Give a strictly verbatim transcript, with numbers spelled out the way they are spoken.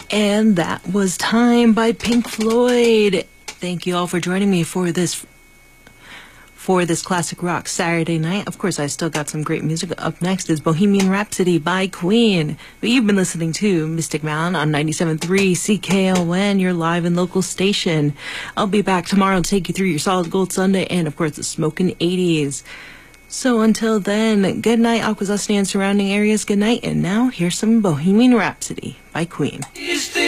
And that was Time by Pink Floyd. Thank you all for joining me for this for this classic rock Saturday night. Of course, I still got some great music. Up next is Bohemian Rhapsody by Queen. But you've been listening to Mystic Mountain on ninety-seven point three C K O N, your live and local station. I'll be back tomorrow to take you through your Solid Gold Sunday and, of course, the Smokin' eighties. So until then, good night, Akwesasne and surrounding areas. Good night. And now, here's some Bohemian Rhapsody by Queen.